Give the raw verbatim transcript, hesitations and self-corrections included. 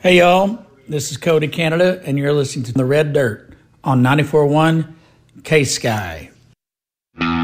Hey, y'all. This is Cody Canada, and you're listening to The Red Dirt on ninety-four point one K-Sky.